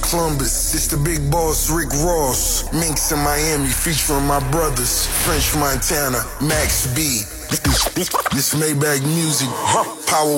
Columbus. It's the big boss, Rick Ross. Minx in Miami, featuring my brothers. French Montana, Max B. This Maybach music. Power